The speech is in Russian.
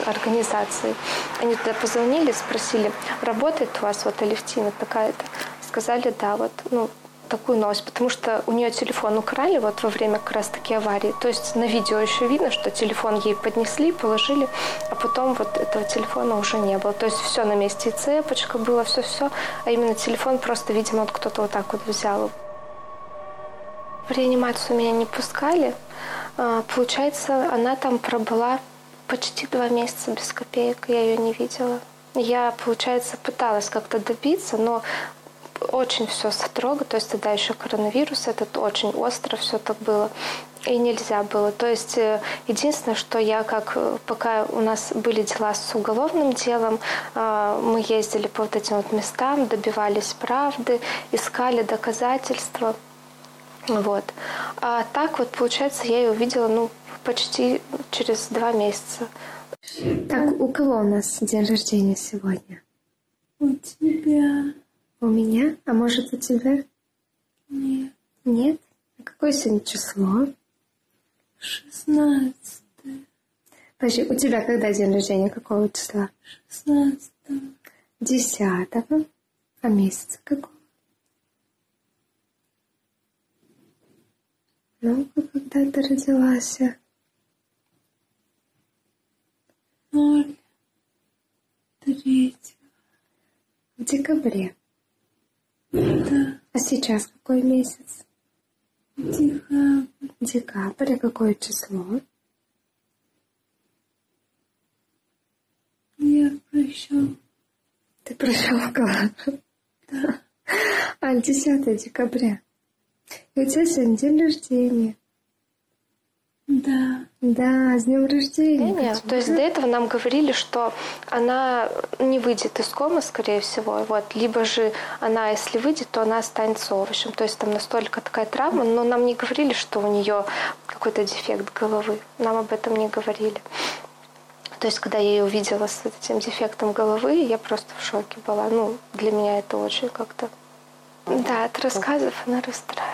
организации. Они туда позвонили, спросили, работает у вас вот Алевтина такая-то? Сказали, да, вот, такую новость, потому что у нее телефон украли вот во время как раз-таки аварии. То есть на видео еще видно, что телефон ей поднесли, положили, а потом вот этого телефона уже не было. То есть все на месте, и цепочка была, все-все, а именно телефон просто, видимо, вот кто-то вот так вот взял. В реанимацию меня не пускали. Получается, она там пробыла почти 2 месяца без копеек, я ее не видела. Я, получается, пыталась как-то добиться, но очень все строго, то есть тогда еще коронавирус, этот очень остро все так было, и нельзя было. То есть единственное, что я пока у нас были дела с уголовным делом, мы ездили по вот этим вот местам, добивались правды, искали доказательства. Вот. А так вот, получается, я ее увидела, почти через 2 месяца. Так, у кого у нас день рождения сегодня? У тебя. У меня? А может, у тебя? Нет. Нет? А какое сегодня число? 16. Подожди, у тебя когда день рождения? Какого числа? 16. 10. А месяца какого? Ну-ка, когда ты родилась? 03. В декабре. Да. А сейчас какой месяц? Декабрь. Декабрь. А какое число? Я прощал. Ты прощелкала? Да. 10 декабря. И у тебя сегодня день рождения. Да. Да, с днем рождения. Нет, то есть до этого нам говорили, что она не выйдет из комы, скорее всего. Вот. Либо же она, если выйдет, то она останется овощем. То есть там настолько такая травма, но нам не говорили, что у нее какой-то дефект головы. Нам об этом не говорили. То есть, когда я ее увидела с этим дефектом головы, я просто в шоке была. Для меня это очень как-то... Да, от рассказов она расстраивалась.